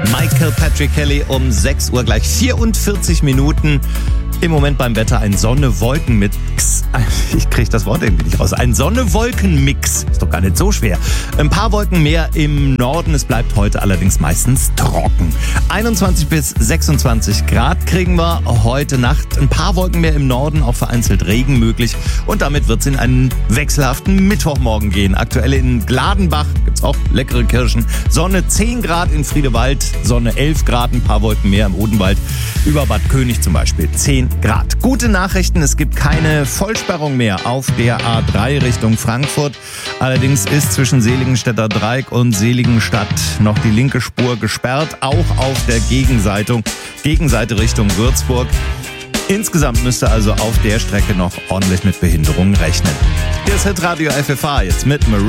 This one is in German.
Michael Patrick Kelly um 6 Uhr, gleich 44 Minuten. Im Moment beim Wetter ein Sonne-Wolken-Mix. Ich kriege das Wort irgendwie nicht raus. Ein Sonne-Wolken-Mix. Ist doch gar nicht so schwer. Ein paar Wolken mehr im Norden. Es bleibt heute allerdings meistens trocken. 21 bis 26 Grad kriegen wir heute Nacht. Ein paar Wolken mehr im Norden, auch vereinzelt Regen möglich. Und damit wird es in einen wechselhaften Mittwochmorgen gehen. Aktuell in Gladenbach gibt's auch leckere Kirschen. Sonne 10 Grad in Friedewald. Sonne 11 Grad, ein paar Wolken mehr im Odenwald. Über Bad König zum Beispiel 10 Grad. Gute Nachrichten, es gibt keine Vollsperrung mehr auf der A3 Richtung Frankfurt. Allerdings ist zwischen Seligenstädter Dreieck und Seligenstadt noch die linke Spur gesperrt, auch auf der Gegenseite Richtung Würzburg. Insgesamt müsste also auf der Strecke noch ordentlich mit Behinderungen rechnen. Hier ist Hitradio FFH jetzt mit Maroon.